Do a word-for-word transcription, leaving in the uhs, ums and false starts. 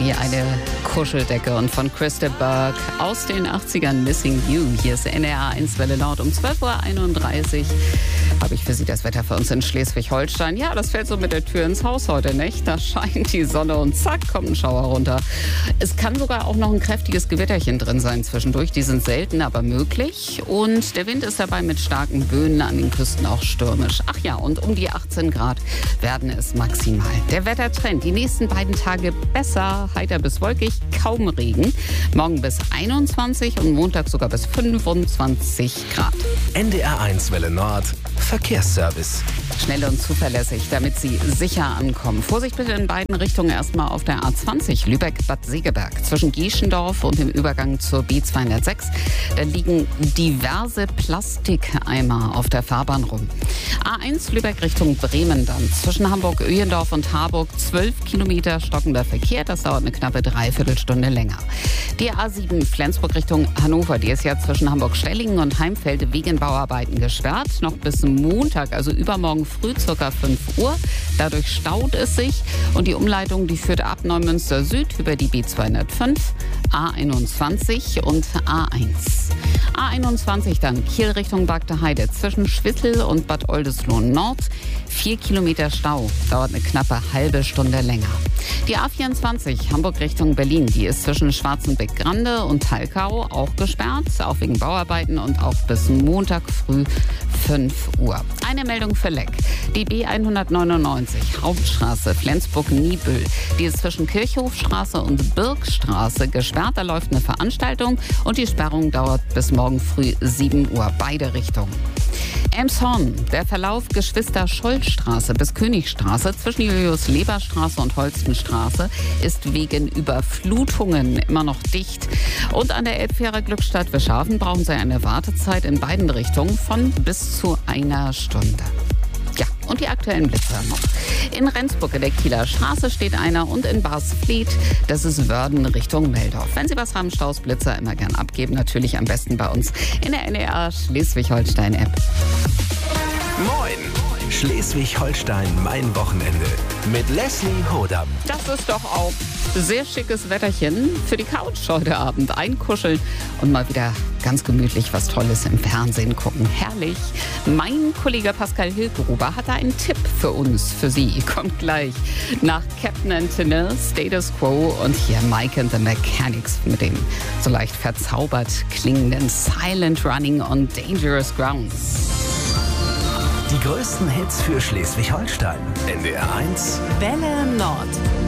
wie eine Kuscheldecke. Und von Krista Berg aus den achtzigern Missing You. Hier ist N D R eins Welle Nord um zwölf Uhr einunddreißig. Habe ich für Sie das Wetter für uns in Schleswig-Holstein. Ja, das fällt so mit der Tür ins Haus heute, nicht? Da scheint die Sonne und zack, kommt ein Schauer runter. Es kann sogar auch noch ein kräftiges Gewitterchen drin sein zwischendurch. Die sind selten, aber möglich. Und der Wind ist dabei mit starken Böen, an den Küsten auch stürmisch. Ach ja, und um die achtzehn Grad werden es maximal. Der Wettertrend, die nächsten beiden Tage besser, heiter bis wolkig, kaum Regen. Morgen bis einundzwanzig und Montag sogar bis fünfundzwanzig Grad. N D R eins Welle Nord Verkehrsservice. Schnell und zuverlässig, damit Sie sicher ankommen. Vorsicht bitte in beiden Richtungen. Erstmal auf der A zwanzig Lübeck-Bad Segeberg zwischen Gieschendorf und dem Übergang zur B zweihundertsechs. Da liegen diverse Plastikeimer auf der Fahrbahn rum. A eins Lübeck Richtung Bremen dann. Zwischen Hamburg-Öhlendorf und Harburg zwölf Kilometer stockender Verkehr. Das dauert eine knappe Dreiviertelstunde länger. Die A sieben Flensburg Richtung Hannover. Die ist ja zwischen Hamburg-Stellingen und Heimfeld wegen Bauarbeiten gesperrt. Noch bis Montag, also übermorgen früh, ca. fünf Uhr. Dadurch staut es sich. Und die Umleitung, die führt ab Neumünster Süd über die B zweihundertfünf, A einundzwanzig und A eins. A einundzwanzig dann Kiel Richtung Bagdeheide zwischen Schwittel und Bad Oldesloe Nord. Vier Kilometer Stau, dauert eine knappe halbe Stunde länger. Die A vierundzwanzig Hamburg Richtung Berlin, die ist zwischen Schwarzenbeck-Grande und Talkau auch gesperrt, auch wegen Bauarbeiten und auch bis Montag früh fünf Uhr. Eine Meldung für Leck. Die B hundertneunundneunzig Hauptstraße Flensburg-Niebüll, die ist zwischen Kirchhofstraße und Birkstraße gesperrt. Da läuft eine Veranstaltung und die Sperrung dauert bis morgen früh sieben Uhr, beide Richtungen. Elmshorn, der Verlauf Geschwister-Scholl-Straße bis Königstraße zwischen Julius-Leber-Straße und Holstenstraße ist wegen Überflutungen immer noch dicht. Und an der Elbfähre Glückstadt-Wischhafen brauchen Sie eine Wartezeit in beiden Richtungen von bis zu einer Stunde. Ja, und die aktuellen Blitzer noch. In Rendsburg in der Kieler Straße steht einer und in Barsfleet, das ist Wörden Richtung Meldorf. Wenn Sie was haben, Staus, Blitzer immer gern abgeben. Natürlich am besten bei uns in der N D R Schleswig-Holstein-App. Moin! Schleswig-Holstein, mein Wochenende. Mit Leslie Hodam. Das ist doch auch sehr schickes Wetterchen für die Couch heute Abend. Einkuscheln und mal wieder ganz gemütlich was Tolles im Fernsehen gucken. Herrlich. Mein Kollege Pascal Hilgruber hat da einen Tipp für uns, für Sie. Kommt gleich nach Captain and Tennille, Status Quo und hier Mike and the Mechanics mit dem so leicht verzaubert klingenden Silent Running on Dangerous Grounds. Die größten Hits für Schleswig-Holstein. N D R eins Welle Nord.